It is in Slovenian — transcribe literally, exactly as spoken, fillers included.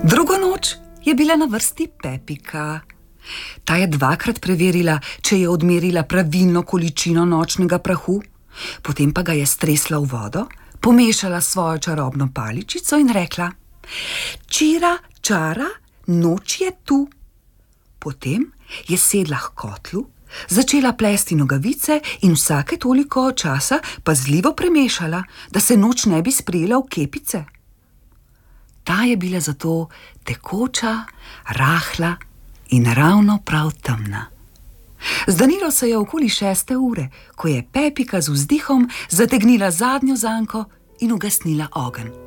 Drugo noč je bila na vrsti Pepika. Ta je dvakrat preverila, če je odmerila pravilno količino nočnega prahu, potem pa ga je stresla v vodo, pomešala svojo čarobno paličico in rekla: Čira, čara, noč je tu. Potem je sedla k kotlu, začela plesti nogavice in vsake toliko časa pazljivo premešala, da se noč ne bi sprijela v kepice. Ta je bila zato tekoča, rahla in ravno prav temna. Zdanilo se je okoli šeste ure, ko je Pepika z vzdihom zategnila zadnjo zanko in ugasnila ogenj.